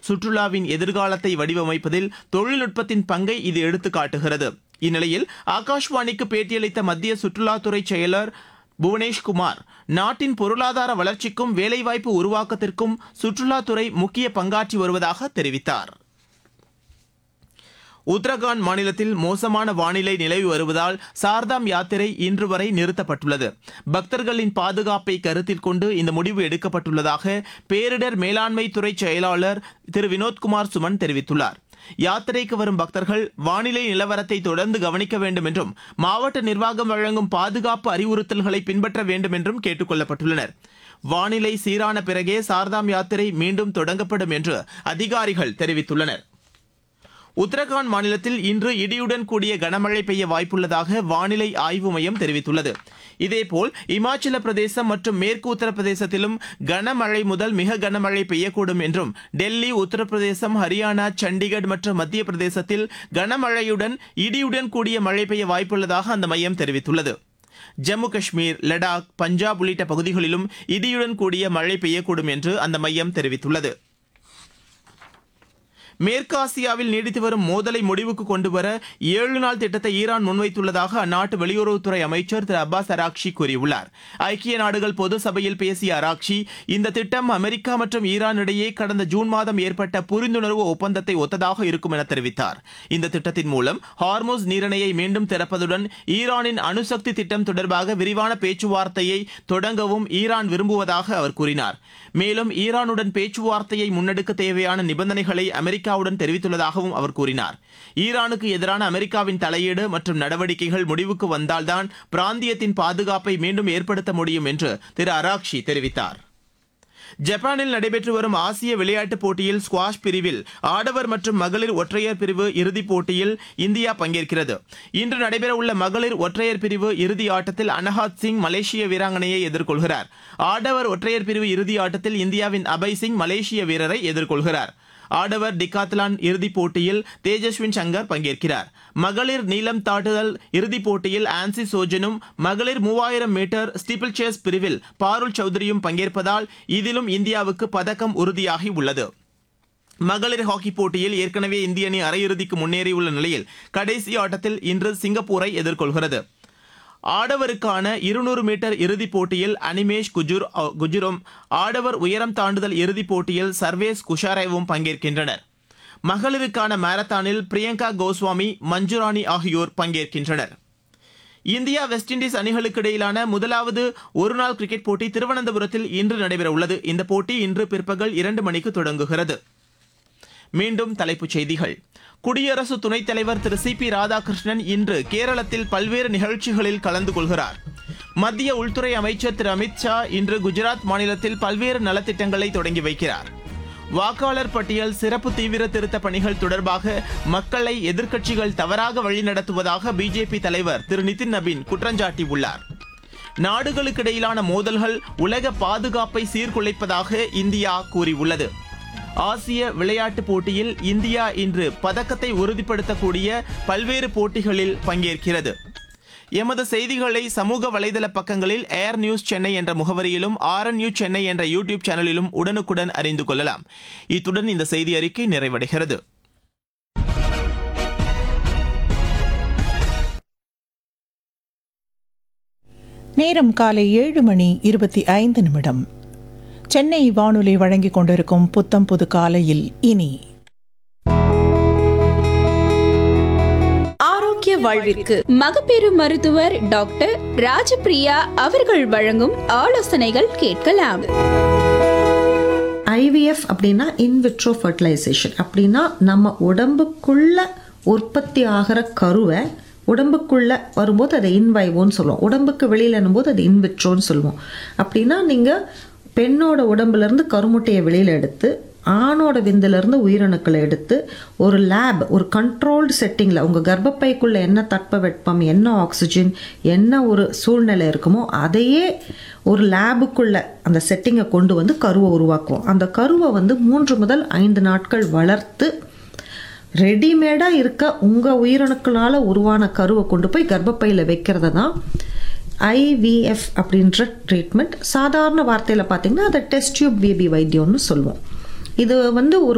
சுற்றுலாவின் எதிர்காலத்தை வடிவமைப்பதில் தொழில்நுட்பத்தின் பங்கை இது எடுத்துக்காட்டுகிறது. இந்நிலையில் ஆகாஷ்வாணிக்கு பேட்டியளித்த மத்திய சுற்றுலாத்துறை செயலர் புவனேஷ்குமார், நாட்டின் பொருளாதார வளர்ச்சிக்கும் வேலைவாய்ப்பு உருவாக்கத்திற்கும் சுற்றுலாத்துறை முக்கிய பங்காற்றி வருவதாக தெரிவித்தார். உத்தரகாண்ட் மாநிலத்தில் மோசமான வானிலை நிலவி வருவதால் சார்தாம் யாத்திரை இன்று வரை நிறுத்தப்பட்டுள்ளது. பக்தர்களின் பாதுகாப்பை கருத்தில் கொண்டு இந்த முடிவு எடுக்கப்பட்டுள்ளதாக பேரிடர் மேலாண்மை துறை செயலாளர் திரு வினோத்குமார் சுமன் தெரிவித்துள்ளார். யாத்திரைக்கு வரும் பக்தர்கள் வானிலை நிலவரத்தை தொடர்ந்து கவனிக்க வேண்டும் என்றும் மாவட்ட நிர்வாகம் வழங்கும் பாதுகாப்பு அறிவுறுத்தல்களை பின்பற்ற வேண்டும் என்றும் கேட்டுக் கொள்ளப்பட்டுள்ளனர். வானிலை சீரான பிறகே சார்தாம் யாத்திரை மீண்டும் தொடங்கப்படும் என்று அதிகாரிகள் தெரிவித்துள்ளனர். உத்தரகாண்ட் மாநிலத்தில் இன்று இடியுடன் கூடிய கனமழை பெய்ய வாய்ப்புள்ளதாக வானிலை ஆய்வு மையம் தெரிவித்துள்ளது. இதேபோல் இமாச்சல பிரதேசம் மற்றும் மேற்கு உத்தரப்பிரதேசத்திலும் கனமழை முதல் மிக கனமழை பெய்யக்கூடும் என்றும், டெல்லி, உத்தரப்பிரதேசம், ஹரியானா, சண்டிகர் மற்றும் மத்திய பிரதேசத்தில் கனமழையுடன் இடியுடன் கூடிய மழை பெய்ய வாய்ப்புள்ளதாக அந்த மையம் தெரிவித்துள்ளது. ஜம்மு காஷ்மீர், லடாக், பஞ்சாப் உள்ளிட்ட பகுதிகளிலும் இடியுடன் கூடிய மழை பெய்யக்கூடும் என்று அந்த மையம் தெரிவித்துள்ளது. மேற்காசியாவில் நீடித்து வரும் மோதலை முடிவுக்கு கொண்டுவர 7 நாள் திட்டத்தை ஈரான் முன்வைத்துள்ளதாக அந்நாட்டு வெளியுறவுத்துறை அமைச்சர் திரு அப்பாஸ் அராக்ஷி கூறியுள்ளார். ஐக்கிய நாடுகள் பொது சபையில் பேசிய அராக்ஷி, இந்த திட்டம் அமெரிக்கா மற்றும் ஈரான் இடையே கடந்த ஜூன் மாதம் ஏற்பட்ட புரிந்துணர்வு ஒப்பந்தத்தை ஒத்ததாக இருக்கும் என தெரிவித்தார். இந்த திட்டத்தின் மூலம் ஹார்முஸ் நீரிணையை மீண்டும் திறப்பதுடன் ஈரானின் அணுசக்தி திட்டம் தொடர்பாக விரிவான பேச்சுவார்த்தையை தொடங்கவும் ஈரான் விரும்புவதாக அவர் கூறினார். மேலும் ஈரானுடன் பேச்சுவார்த்தையை முன்னெடுக்க தேவையான நிபந்தனைகளை அமெரிக்காவுடன் தெரிவித்துள்ளதாகவும் அவர் கூறினார். ஈரானுக்கு எதிரான அமெரிக்காவின் தலையீடு மற்றும் நடவடிக்கைகள் முடிவுக்கு வந்தால்தான் பிராந்தியத்தின் பாதுகாப்பை மீண்டும் ஏற்படுத்த முடியும் என்று திரு அராக்ஷி தெரிவித்தார். ஜப்பானில் நடைபெற்று வரும் ஆசிய விளையாட்டுப் போட்டியில் ஸ்குவாஷ் பிரிவில் ஆடவர் மற்றும் மகளிர் ஒற்றையர் பிரிவு இறுதிப் போட்டியில் இந்தியா பங்கேற்கிறது. இன்று நடைபெறவுள்ள மகளிர் ஒற்றையர் பிரிவு இறுதி ஆட்டத்தில் அனஹாத் சிங் மலேசிய வீராங்கனையை எதிர்கொள்கிறார். ஆடவர் ஒற்றையர் பிரிவு இறுதி ஆட்டத்தில் இந்தியாவின் அபய் சிங் மலேசிய வீரரை எதிர்கொள்கிறார். ஆடவர் டிகாத்லான் இறுதிப் போட்டியில் தேஜஸ்வின் சங்கர் பங்கேற்கிறார். மகளிர் நீளம் தாண்டுதல் இறுதிப் போட்டியில் ஆன்சி சோஜனும், மகளிர் 3000 மீட்டர் ஸ்டீப்பிள் சேஸ் பிரிவில் பாருல் சௌத்ரியும் பங்கேற்பதால் இதிலும் இந்தியாவுக்கு பதக்கம் உறுதியாகி உள்ளது. மகளிர் ஹாக்கி போட்டியில் ஏற்கனவே இந்திய அணி அரையிறுதிக்கு முன்னேறியுள்ள நிலையில் கடைசி ஆட்டத்தில் இன்று சிங்கப்பூரை எதிர்கொள்கிறது. ஆடவருக்கான 200 மீட்டர் இறுதிப் போட்டியில் அனிமேஷ் குஜுரும், ஆடவர் உயரம் தாண்டுதல் இறுதிப் போட்டியில் சர்வேஸ் குஷாரேவும் பங்கேற்கின்றனர். மகளிருக்கான மாரத்தானில் பிரியங்கா கோஸ்வாமி, மஞ்சுராணி ஆகியோர் பங்கேற்கின்றனர். இந்தியா வெஸ்ட் இண்டீஸ் அணிகளுக்கு இடையிலான முதலாவது ஒருநாள் கிரிக்கெட் போட்டி திருவனந்தபுரத்தில் இன்று நடைபெறவுள்ளது. இந்த போட்டி இன்று பிற்பகல் 2 மணிக்கு தொடங்குகிறது. மீண்டும் தலைப்புச் செய்திகள். குடியரசு துணைத் தலைவர் திரு சி பி ராதாகிருஷ்ணன் இன்று கேரளத்தில் பல்வேறு நிகழ்ச்சிகளில் கலந்து கொள்கிறார். மத்திய உள்துறை அமைச்சர் திரு அமித் ஷா இன்று குஜராத் மாநிலத்தில் பல்வேறு நலத்திட்டங்களை தொடங்கி வைக்கிறார். வாக்காளர் பட்டியல் சிறப்பு தீவிர திருத்த பணிகள் தொடர்பாக மக்களை எதிர்க்கட்சிகள் தவறாக வழிநடத்துவதாக பிஜேபி தலைவர் திரு நிதின் நபீன் குற்றஞ்சாட்டியுள்ளார். நாடுகளுக்கிடையிலான மோதல்கள் உலக பாதுகாப்பை சீர்குலைப்பதாக இந்தியா கூறியுள்ளது. ஆசிய விளையாட்டுப் போட்டியில் இந்தியா இன்று பதக்கத்தை உறுதிப்படுத்தக்கூடிய பல்வேறு போட்டிகளில் பங்கேற்கிறது. எமது செய்திகளை சமூக வலைதள பக்கங்களில் ஏர் நியூஸ் சென்னை என்ற முகவரியிலும் RNU சென்னை என்ற யூடியூப் சேனலிலும் உடனுக்குடன் அறிந்து கொள்ளலாம். இத்துடன் இந்த செய்தி அறிக்கை நிறைவடைகிறது. நேரம் காலை 7:25. சென்னை வானொலி வழங்கிக் கொண்டிருக்கும் புத்தம் புது காலையில் இனி ஆரோக்கிய வாழ்விற்கு மகப்பேறு மருத்துவர் டாக்டர் ராஜபிரியா அவர்கள் வழங்கும் ஆலோசனைகள் கேட்கலாம். IVF அப்படின்னா இன்விட்ரோ ஃபர்டிலைசேஷன். அப்படின்னா நம்ம உடம்புக்குள்ள உற்பத்தி ஆகிற கருவை உடம்புக்குள்ளே வரும்போது அதை இன்வைவோன்னு சொல்லுவோம். உடம்புக்கு வெளியில் என்னும்போது அது இன்விட்ரோன்னு சொல்லுவோம். அப்படின்னா நீங்கள் பெண்ணோட உடம்புலேருந்து கருமுட்டையை வெளியில் எடுத்து ஆணோட விந்திலிருந்து உயிரணுக்களை எடுத்து ஒரு லேப், ஒரு கண்ட்ரோல்டு செட்டிங்கில் உங்கள் கர்ப்பப்பைக்குள்ளே என்ன தட்பவெப்பம், என்ன ஆக்சிஜன், என்ன ஒரு சூழ்நிலை இருக்குமோ அதையே ஒரு லேபுக்குள்ளே அந்த செட்டிங்கை கொண்டு வந்து கருவை உருவாக்குவோம். அந்த கருவை வந்து 3 முதல் 5 நாட்கள் வளர்த்து ரெடிமேடாக இருக்க உங்கள் உயிரணுக்களால் உருவான கருவை கொண்டு போய் கர்ப்பப்பையில் வைக்கிறது தான் IVF அப்படின்ற ட்ரீட்மெண்ட். சாதாரண வார்த்தையில் பார்த்திங்கன்னா அதை டெஸ்ட் டியூப் பேபி வைத்தியம்னு சொல்லுவோம். இது வந்து ஒரு